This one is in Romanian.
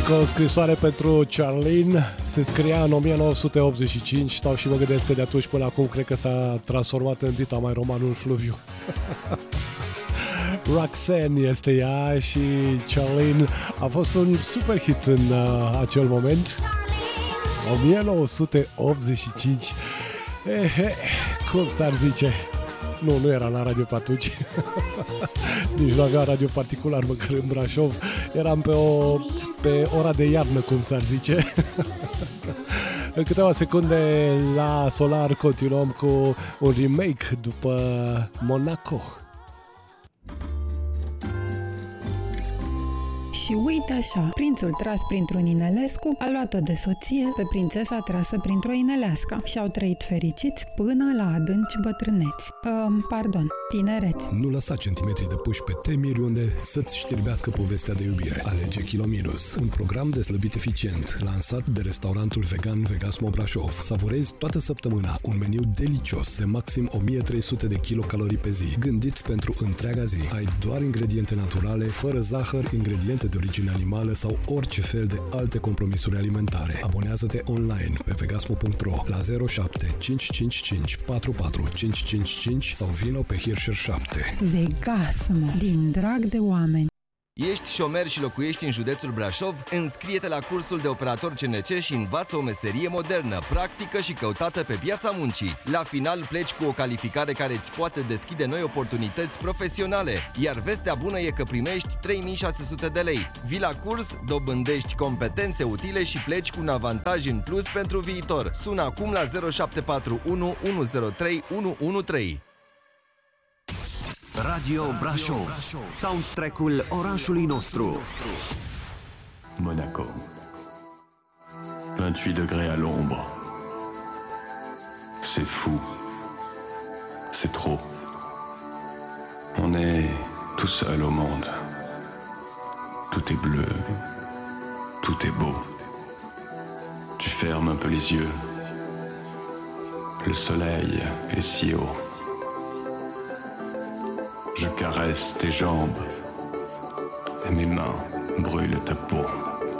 Încă o scrisoare pentru Charlene. Se scria în 1985. Stau și mă gândesc că de atunci până acum cred că s-a transformat în Dita mai romanul Fluviu. Roxanne este ea și Charlene a fost un super hit în acel moment. 1985. Cum s-ar zice? Nu era la radio pe atunci. Nici nu avea radio particular măcar în Brașov. Eram pe ora de iarnă, cum s-ar zice. În câteva secunde la Solar continuăm cu un remake după Monaco. Și uite așa, prințul tras printr-un inelescu a luat-o de soție pe prințesa trasă printr-o inelească și au trăit fericiți până la adânci bătrâneți. Tinereți. Nu lăsa centimetri de puși pe temiri unde să-ți știrbească povestea de iubire. Alege Kilominus, un program de slăbit eficient, lansat de restaurantul vegan Vegasmo Brașov. Savurezi toată săptămâna un meniu delicios de maxim 1300 de kilocalorii pe zi, gândit pentru întreaga zi. Ai doar ingrediente naturale, fără zahăr, ingrediente de origine animală sau orice fel de alte compromisuri alimentare. Abonează-te online pe vegasmo.ro la 07 555 44 555 sau vino pe Hirscher 7. Vegasmo, din drag de oameni. Ești șomer și locuiești în județul Brașov? Înscrie-te la cursul de operator CNC și învață o meserie modernă, practică și căutată pe piața muncii. La final pleci cu o calificare care îți poate deschide noi oportunități profesionale, iar vestea bună e că primești 3600 de lei. Vii la curs, dobândești competențe utile și pleci cu un avantaj în plus pentru viitor. Sună acum la 0741 103 113. Radio Brașov, soundtrack-ul orașului nostru. Monaco. 28 degrés à l'ombre. C'est fou. C'est trop. On est tout seul au monde. Tout est bleu. Tout est beau. Tu fermes un peu les yeux. Le soleil est si haut. Je caresse tes jambes et mes mains brûlent ta peau.